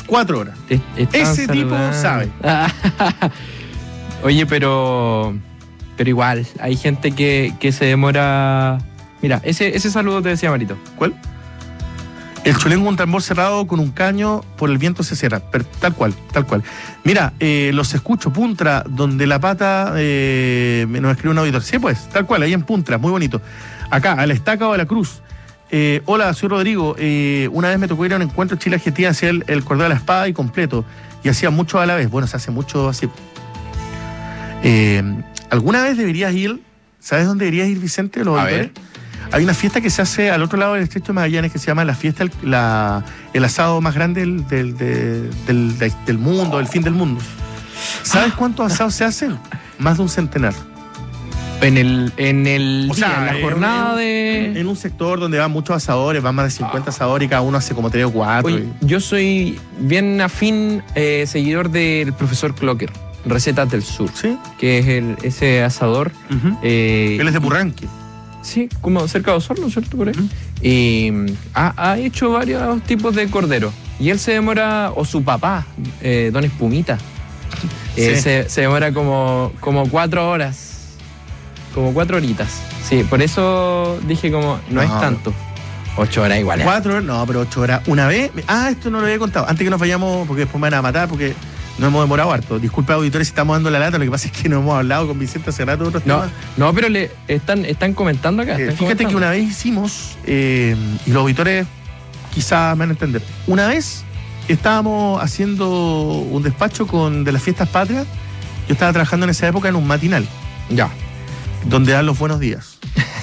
4 horas. Ese tipo sabe. Oye, pero igual, hay gente que se demora. Mira, ese saludo te decía Marito. ¿Cuál? El chulengo, un tambor cerrado con un caño, por el viento se cierra. Pero, tal cual. Mira, los escucho, Puntra, donde la pata nos escribe un auditor. Sí, pues, tal cual, ahí en Puntra, muy bonito. Acá, a la Estaca o a la Cruz. Hola, soy Rodrigo. Una vez me tocó ir a un encuentro Chile-Argentina, hacía el cordón de la espada y completo. Y hacía mucho a la vez. Bueno, se hace mucho así. ¿Alguna vez deberías ir? ¿Sabes dónde deberías ir, Vicente? Los auditores. Hay una fiesta que se hace al otro lado del Estrecho de Magallanes que se llama la fiesta, el asado más grande del mundo, el fin del mundo. ¿Sabes cuántos asados se hacen? Más de un centenar. En la jornada en un sector donde van muchos asadores, van más de 50 asadores y cada uno hace como 3 o 4. Oye, yo soy bien afín seguidor del profesor Clocker, Recetas del Sur, ¿sí? Que es ese asador. Uh-huh. Él es de Purranque. Sí, como cerca de Osorno, ¿cierto? Por ahí. Y ha hecho varios tipos de cordero. Y él se demora, o su papá, Don Espumita, sí. se demora como 4 horas. Como 4 horitas. Sí, por eso dije como, no es tanto. 8 horas igual. 4 horas, no, pero 8 horas. Una vez, esto no lo había contado. Antes que nos vayamos, porque después me van a matar, porque no hemos demorado harto. Disculpa, auditores, si estamos dando la lata. Lo que pasa es que no hemos hablado con Vicente hace rato de otros temas. No, pero están comentando acá. Fíjate que una vez hicimos, y los auditores quizás me van a entender. Una vez estábamos haciendo un despacho de las fiestas patrias. Yo estaba trabajando en esa época en un matinal. Ya. Donde dan los buenos días.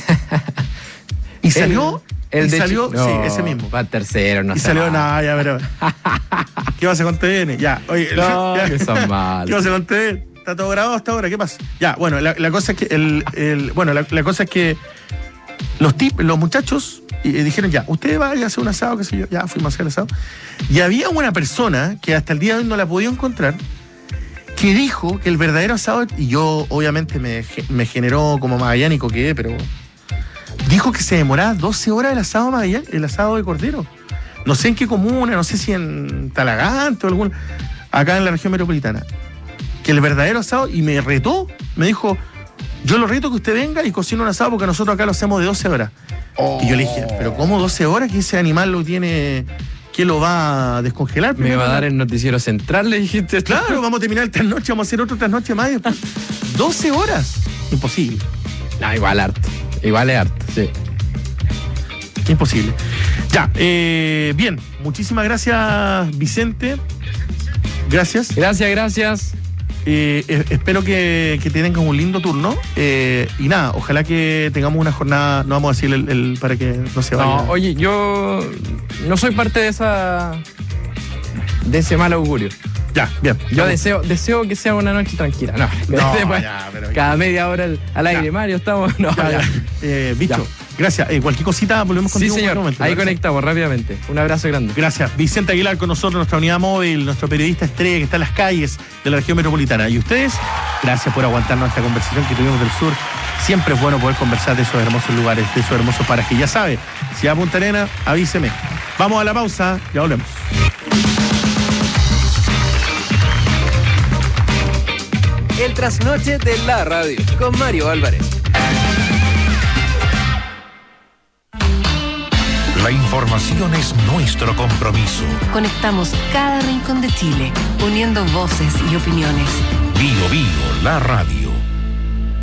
Y salió. No, sí, ese mismo. Va tercero, no sé. Y salió, ya, pero. ¿Qué pasa con TVN? Ya, oye. No, que son malos. ¿Qué pasa con TVN? ¿Está todo grabado hasta ahora? ¿Qué pasa? Ya, bueno, la cosa es que la cosa es que los muchachos dijeron, ya, usted vaya a hacer un asado, qué sé yo. Ya fuimos a hacer el asado. Y había una persona que hasta el día de hoy no la podía encontrar, que dijo que el verdadero asado, y yo obviamente me generó como magallánico que pero dijo que se demoraba 12 horas el asado de cordero. No sé en qué comuna, no sé si en Talagante o algún, acá en la región metropolitana. Que el verdadero asado, y me retó, me dijo, yo lo reto que usted venga y cocine un asado porque nosotros acá lo hacemos de 12 horas. Y yo le dije, pero ¿cómo 12 horas? Que ese animal lo tiene... ¿Qué lo va a descongelar? Me va a dar el noticiero central, le dijiste. Claro, vamos a terminar el trasnoche, vamos a hacer otro trasnoche más y después. 12 horas. Imposible. No, igual es harto, sí. Imposible. Ya, bien. Muchísimas gracias, Vicente. Gracias. Gracias. Espero que tengan un lindo turno. Y nada, ojalá que tengamos una jornada. No vamos a decir el para que no se vaya. No, oye, yo no soy parte de ese mal augurio. Ya, bien. Yo deseo que sea una noche tranquila. No, pero cada media hora al aire, Mario, estamos. No, ya. Bicho, ya. Gracias. Cualquier cosita, volvemos contigo. Sí, señor. Momento, ahí conectamos rápidamente. Un abrazo grande. Gracias. Vicente Aguilar con nosotros, nuestra unidad móvil, nuestro periodista estrella que está en las calles de la región metropolitana. Y ustedes, gracias por aguantarnos esta conversación que tuvimos del sur. Siempre es bueno poder conversar de esos hermosos lugares, de esos hermosos parajes. Ya sabe, si va a Punta Arenas, avíseme. Vamos a la pausa, ya volvemos. El trasnoche de la radio con Mario Álvarez. La información es nuestro compromiso. Conectamos cada rincón de Chile, uniendo voces y opiniones. Bio, la radio.